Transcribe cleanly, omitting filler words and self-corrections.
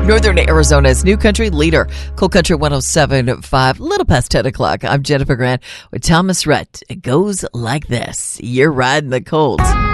Northern Arizona's new country leader, Cool Country 107.5, little past 10 o'clock. I'm Jennifer Grant with Thomas Rhett. It goes like this. You're riding the cold.